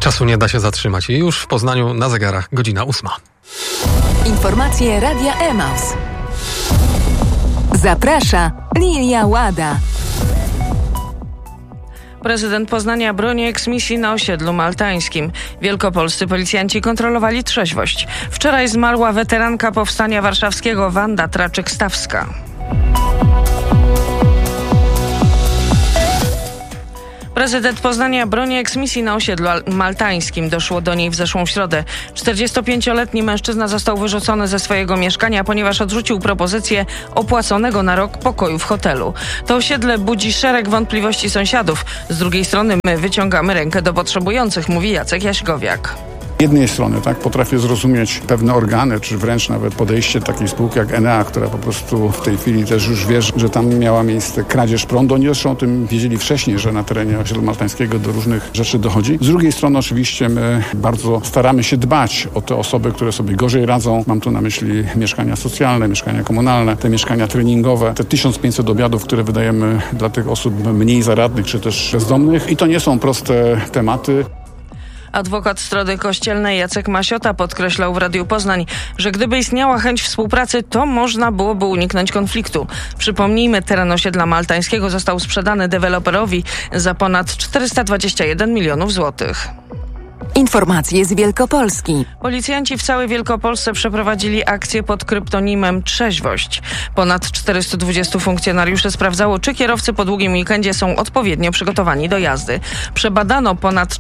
Czasu nie da się zatrzymać. I już w Poznaniu na zegarach godzina 8. Informacje Radia Emaus. Zaprasza Lilia Łada. Prezydent Poznania broni eksmisji na osiedlu maltańskim. Wielkopolscy policjanci kontrolowali trzeźwość. Wczoraj zmarła weteranka Powstania Warszawskiego Wanda Traczyk-Stawska. Prezydent Poznania broni eksmisji na osiedlu maltańskim. Doszło do niej w zeszłą środę. 45-letni mężczyzna został wyrzucony ze swojego mieszkania, ponieważ odrzucił propozycję opłaconego na rok pokoju w hotelu. To osiedle budzi szereg wątpliwości sąsiadów. Z drugiej strony my wyciągamy rękę do potrzebujących, mówi Jacek Jaśkowiak. Z jednej strony potrafię zrozumieć pewne organy, czy wręcz nawet podejście takiej spółki jak Enea, która po prostu w tej chwili też już wie, że tam miała miejsce kradzież prądu. Oni zresztą o tym wiedzieli wcześniej, że na terenie osiedla maltańskiego do różnych rzeczy dochodzi. Z drugiej strony oczywiście my bardzo staramy się dbać o te osoby, które sobie gorzej radzą. Mam tu na myśli mieszkania socjalne, mieszkania komunalne, te mieszkania treningowe, te 1500 obiadów, które wydajemy dla tych osób mniej zaradnych, czy też bezdomnych. I to nie są proste tematy. Adwokat Strony Kościelnej Jacek Masiota podkreślał w Radiu Poznań, że gdyby istniała chęć współpracy, to można byłoby uniknąć konfliktu. Przypomnijmy, teren osiedla maltańskiego został sprzedany deweloperowi za ponad 421 milionów złotych. Informacje z Wielkopolski. Policjanci w całej Wielkopolsce przeprowadzili akcję pod kryptonimem Trzeźwość. Ponad 420 funkcjonariuszy sprawdzało, czy kierowcy po długim weekendzie są odpowiednio przygotowani do jazdy. Przebadano ponad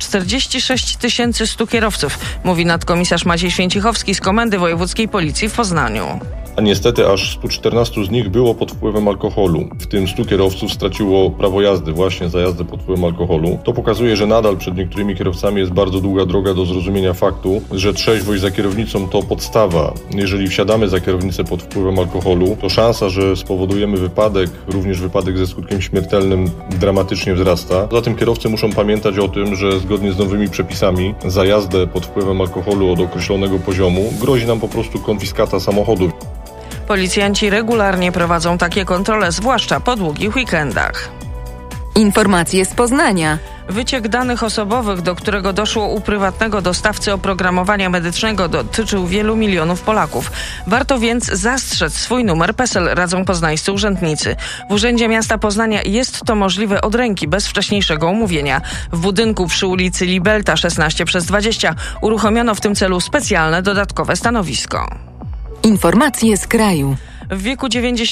46 100 kierowców, mówi nadkomisarz Maciej Święcichowski z Komendy Wojewódzkiej Policji w Poznaniu. A niestety aż 114 z nich było pod wpływem alkoholu. W tym 100 kierowców straciło prawo jazdy właśnie za jazdę pod wpływem alkoholu. To pokazuje, że nadal przed niektórymi kierowcami jest bardzo długa droga do zrozumienia faktu, że trzeźwość za kierownicą to podstawa. Jeżeli wsiadamy za kierownicę pod wpływem alkoholu, to szansa, że spowodujemy wypadek, również wypadek ze skutkiem śmiertelnym, dramatycznie wzrasta. Zatem kierowcy muszą pamiętać o tym, że zgodnie z nowymi przepisami za jazdę pod wpływem alkoholu od określonego poziomu grozi nam po prostu konfiskata samochodu. Policjanci regularnie prowadzą takie kontrole, zwłaszcza po długich weekendach. Informacje z Poznania. Wyciek danych osobowych, do którego doszło u prywatnego dostawcy oprogramowania medycznego, dotyczył wielu milionów Polaków. Warto więc zastrzec swój numer PESEL, radzą poznańscy urzędnicy. W Urzędzie Miasta Poznania jest to możliwe od ręki, bez wcześniejszego umówienia. W budynku przy ulicy Libelta 16/20 uruchomiono w tym celu specjalne dodatkowe stanowisko. Informacje z kraju. W wieku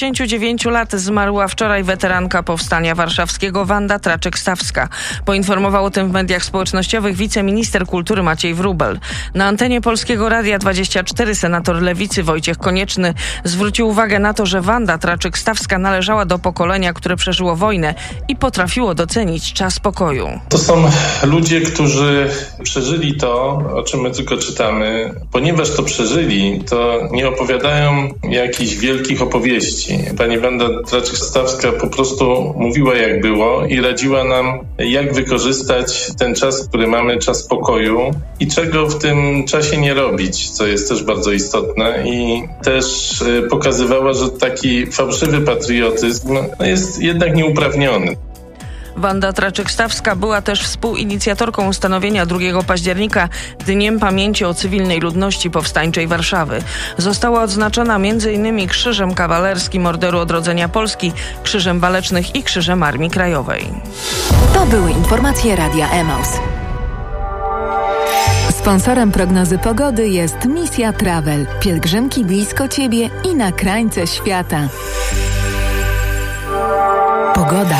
99 lat zmarła wczoraj weteranka Powstania Warszawskiego Wanda Traczyk-Stawska. Poinformował o tym w mediach społecznościowych wiceminister kultury Maciej Wróbel. Na antenie Polskiego Radia 24 senator Lewicy Wojciech Konieczny zwrócił uwagę na to, że Wanda Traczyk-Stawska należała do pokolenia, które przeżyło wojnę i potrafiło docenić czas pokoju. To są ludzie, którzy przeżyli to, o czym my tylko czytamy. Ponieważ to przeżyli, to nie opowiadają jakichś wielkich opowieści. Pani Wanda Traczyk-Stawska po prostu mówiła, jak było i radziła nam, jak wykorzystać ten czas, który mamy, czas pokoju i czego w tym czasie nie robić, co jest też bardzo istotne, i też pokazywała, że taki fałszywy patriotyzm jest jednak nieuprawniony. Wanda Traczyk-Stawska była też współinicjatorką ustanowienia 2 października Dniem Pamięci o Cywilnej Ludności Powstańczej Warszawy. Została odznaczona m.in. Krzyżem Kawalerskim Orderu Odrodzenia Polski, Krzyżem Walecznych i Krzyżem Armii Krajowej. To były informacje Radia Emaus. Sponsorem prognozy pogody jest Misja Travel. Pielgrzymki blisko Ciebie i na krańce świata. Pogoda.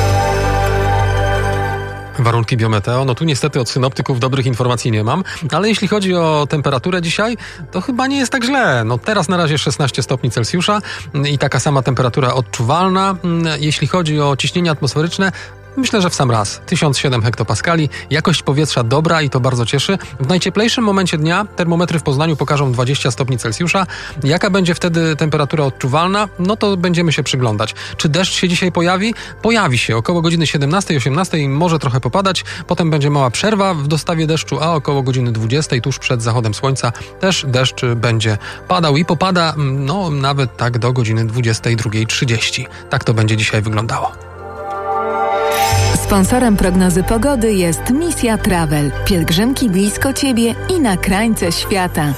Warunki biometeo. No tu niestety od synoptyków dobrych informacji nie mam, ale jeśli chodzi o temperaturę dzisiaj, to chyba nie jest tak źle. No teraz na razie 16 stopni Celsjusza i taka sama temperatura odczuwalna. Jeśli chodzi o ciśnienie atmosferyczne, myślę, że w sam raz. 1007 hektopaskali, jakość powietrza dobra i to bardzo cieszy. W najcieplejszym momencie dnia termometry w Poznaniu pokażą 20 stopni Celsjusza. Jaka będzie wtedy temperatura odczuwalna? No to będziemy się przyglądać. Czy deszcz się dzisiaj pojawi? Pojawi się około godziny 17-18 może trochę popadać. Potem będzie mała przerwa w dostawie deszczu, a około godziny 20 tuż przed zachodem słońca też deszcz będzie padał i popada no nawet tak do godziny 22:30. Tak to będzie dzisiaj wyglądało. Sponsorem prognozy pogody jest Misja Travel. Pielgrzymki blisko Ciebie i na krańce świata.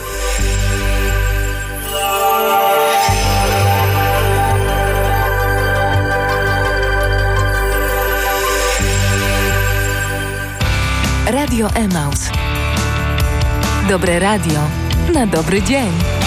Radio Emaus. Dobre radio na dobry dzień.